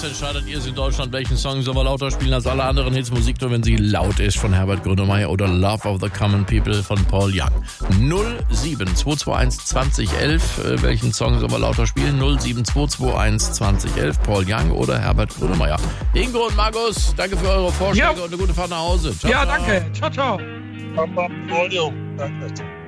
jetzt entscheidet ihr es in Deutschland, welchen Song soll man lauter spielen als alle anderen Hits. Musik nur, wenn sie laut ist, von Herbert Grönemeyer oder Love of the Common People von Paul Young. 07221 2011, welchen Song soll man lauter spielen? 07221 2011, Paul Young oder Herbert Grönemeyer. Ingo und Markus, danke für eure Vorschläge und eine gute Fahrt nach Hause. Ciao, danke. Ciao, ciao. Paul Young, danke.